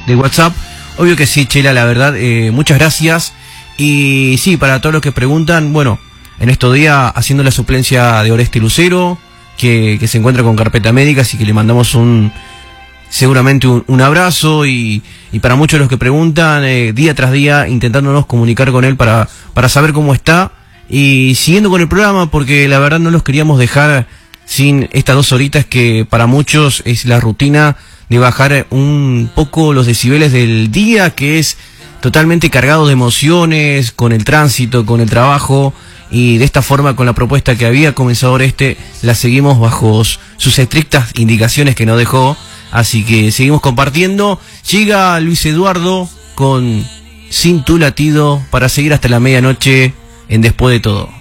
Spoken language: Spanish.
de WhatsApp. Obvio que sí, Chela, la verdad, muchas gracias. Y sí, para todos los que preguntan, bueno, en estos días haciendo la suplencia de Oreste Lucero, que se encuentra con carpeta médica, así que le mandamos seguramente un abrazo, y para muchos de los que preguntan, día tras día intentándonos comunicar con él para saber cómo está, y siguiendo con el programa, porque la verdad no los queríamos dejar sin estas 2 horitas que para muchos es la rutina de bajar un poco los decibeles del día, que es totalmente cargado de emociones, con el tránsito, con el trabajo, y de esta forma, con la propuesta que había comenzado Oreste, la seguimos bajo sus estrictas indicaciones que nos dejó, así que seguimos compartiendo. Llega Luis Eduardo con Sin tu latido para seguir hasta la medianoche en Después de Todo.